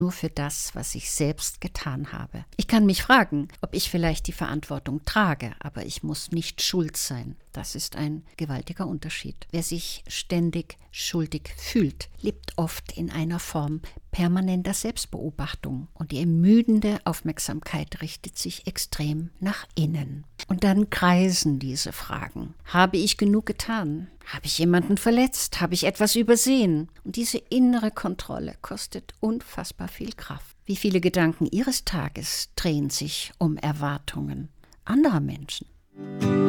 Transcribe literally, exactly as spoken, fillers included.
nur für das, was ich selbst getan habe. Ich kann mich fragen, ob ich vielleicht die Verantwortung trage, aber ich muss nicht schuld sein. Das ist ein gewaltiger Unterschied. Wer sich ständig schuldig fühlt, lebt oft in einer Form permanenter Selbstbeobachtung und die ermüdende Aufmerksamkeit richtet sich extrem nach innen. Und dann kreisen diese Fragen. Habe ich genug getan? Habe ich jemanden verletzt? Habe ich etwas übersehen? Und diese innere Kontrolle kostet unfassbar viel Kraft. Wie viele Gedanken Ihres Tages drehen sich um Erwartungen anderer Menschen?